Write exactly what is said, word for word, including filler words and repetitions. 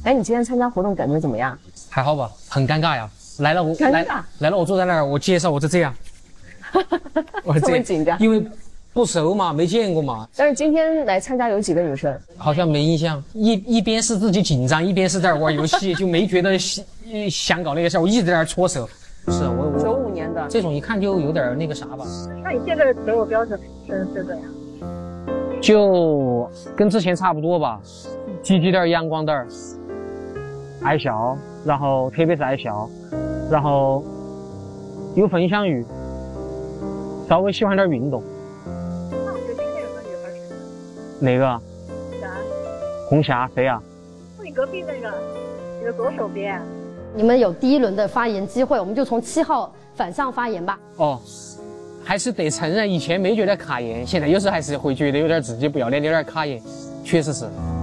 哎，你今天参加活动感觉怎么样？ 还好吧，很尴尬呀。来了我尴尬来来了，我坐在那儿，我介绍我就这样，我这么紧张， 因为不熟嘛，没见过嘛。 但是今天来参加有几个女生？ 好像没印象，一一边是自己紧张，一边是在玩游戏，就没觉得想搞那个事儿，我一直在那儿搓手。是我我九五年的， 这种一看就有点那个啥吧。 那你现在的择偶标准是是怎样？ 就跟之前差不多吧，积极点儿，阳光点儿，爱笑，然后特别是爱笑，然后有分享欲，稍微喜欢点运动。 那我觉得今天有个女孩是哪个？ 啥？ 红霞谁啊？ 你隔壁那个，你的左手边。 你们有第一轮的发言机会，我们就从七号反向发言吧。 哦，还是得承认，以前没觉得卡颜，现在有时候还是会觉得有点自己不要脸，有点卡颜，确实是。